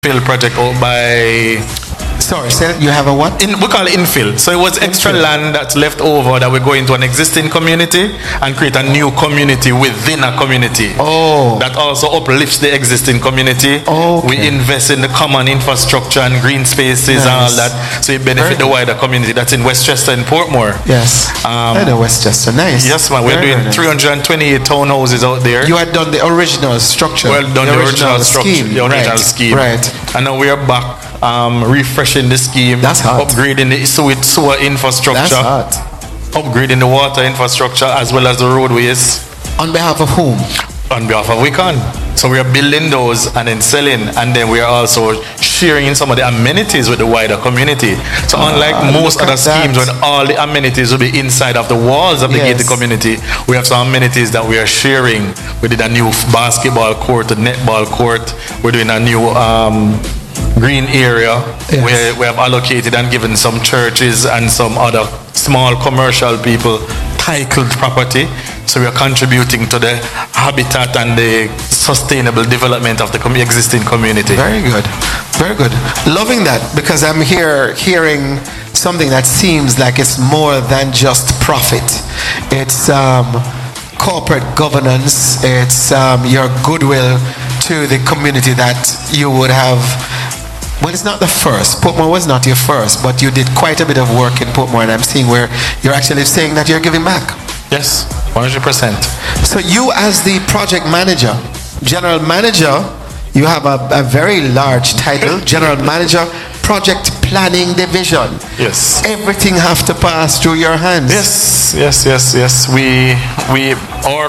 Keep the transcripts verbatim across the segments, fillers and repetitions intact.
infill project out by. Sorry, say you have a what? In, we call it infill. So it was extra Infill. land that's left over that we go into an existing community and create a new community within a community. Oh. That also uplifts the existing community. Okay. We invest in the common infrastructure and green spaces and all Nice. that. So it benefit Very the wider community. That's in Westchester and Portmore. Yes. Um, I know Westchester. Nice. Yes, man. We're Very, doing very nice. three hundred twenty-eight townhouses out there. You had done the original structure. Well done, the original, structure, scheme. the original right. scheme. Right. And now we are back, um, refreshing the scheme, That's hot. upgrading the sewer, sewer infrastructure, That's hot. upgrading the water infrastructure as well as the roadways On behalf of whom? on behalf of Wicon. So we are building those and then selling, and then we are also sharing some of the amenities with the wider community. So unlike most look other at that. schemes when all the amenities will be inside of the walls of the Yes. gated community, we have some amenities that we are sharing. We did a new basketball court, a netball court. We're doing a new um, green area Yes. where we have allocated and given some churches and some other small commercial people titled property. So we are contributing to the habitat and the sustainable development of the com- existing community. Very good. Very good. Loving that, because I'm here hearing something that seems like it's more than just profit. It's um, corporate governance. It's um, your goodwill to the community that you would have. Well, it's not the first. Portmore was not your first, but you did quite a bit of work in Portmore, and I'm seeing where you're actually saying that you're giving back. Yes, one hundred percent. So you, as the project manager, general manager, you have a, a very large title, general manager, project planning division. Yes. Everything have to pass through your hands. Yes, yes, yes, yes. We we or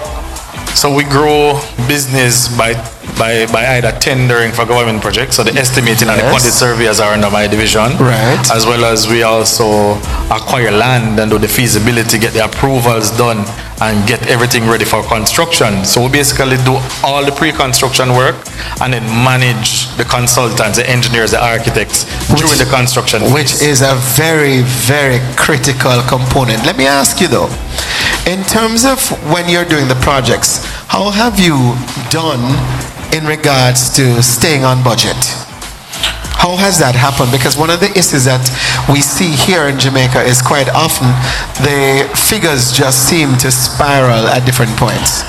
so we grow business by by by either tendering for government projects, so the estimating and the Yes. quantity surveyors are under my division. Right. As well as we also acquire land and do the feasibility, get the approvals done, and get everything ready for construction. So we basically do all the pre-construction work and then manage the consultants, the engineers, the architects during the construction phase. Which is a very, very critical component. Let me ask you though, in terms of when you're doing the projects, how have you done in regards to staying on budget? How has that happened? Because one of the issues that we see here in Jamaica is quite often the figures just seem to spiral at different points.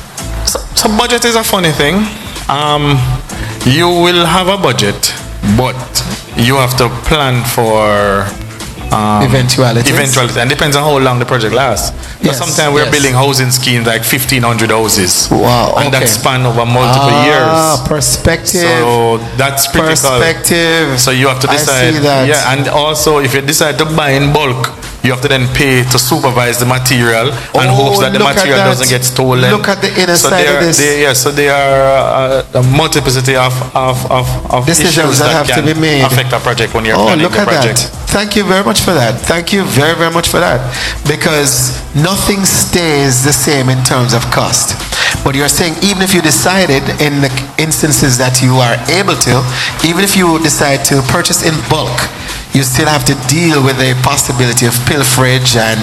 So, so budget is a funny thing. Um, you will have a budget, but you have to plan for um, Eventualities. Eventuality, and depends on how long the project lasts. Yes, Because sometimes we're yes. building housing schemes like fifteen hundred houses. Wow, and okay. that span over multiple Ah, years. perspective. So that's critical. Perspective. So you have to I decide. see that. Yeah, and also if you decide to buy in bulk, you have to then pay to supervise the material and Oh, hopes that the look at material that. doesn't get stolen. Look at the inner so side they of are, this. They, yeah, so there are uh, a multiplicity of, of, of, of Decisions issues that that, have to can be made. affect a project when you're Oh, planning look the at project. that. Thank you very much for that. Thank you very, very much for that. Because nothing stays the same in terms of cost. But you're saying even if you decided in the instances that you are able to, even if you decide to purchase in bulk, you still have to deal with the possibility of pilferage and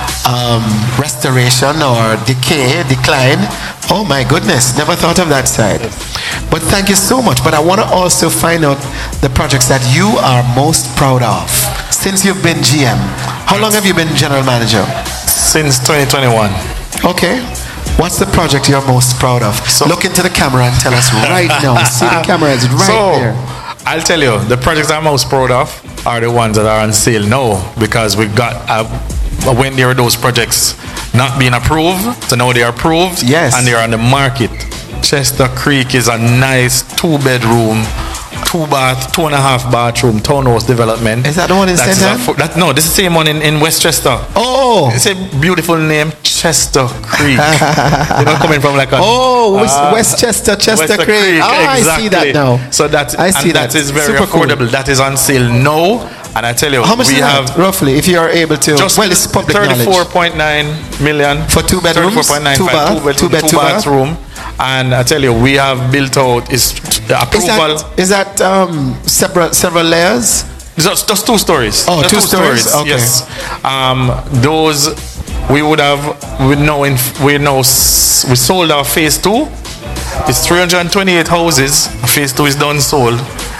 um, restoration or decay, decline. Oh my goodness, never thought of that side. But thank you so much. But I want to also find out the projects that you are most proud of since you've been G M. How long have you been general manager? Since twenty twenty-one. Okay. What's the project you're most proud of? So- Look into the camera and tell us right now. See, the camera is right so, there. I'll tell you, the projects I'm most proud of are the ones that are on sale now, because we got uh, when there were those projects not being approved, so now they are approved. Yes. And they are on the market. Chester Creek is a nice two bedroom, two bath, two and a half bathroom townhouse development. Is that the one in That is Saint a Ann? fu- that, no, this is the same one in, in Westchester. Oh. It's a beautiful name, Chester Creek. You know, coming from like a Oh, West- Ah, Westchester, Chester Westchester Creek. Ah, I see that now. So that I see and that that. is very Super cool. affordable. That is on sale now, and I tell you, How much we is have that, roughly, if you are able to? just Well, it's public thirty-four knowledge. point nine million For two bedrooms, thirty-four point nine two five, bath, two bedroom, two bed, two two bath. bathroom, and I tell you, we have built out is Is approval. that, is that um, several, several layers? Just, just two stories. Oh, Just two stories? Okay. Yes. Um, those we would have. We know in. We know s- we sold our phase two. It's three hundred twenty-eight houses. Phase two is done sold.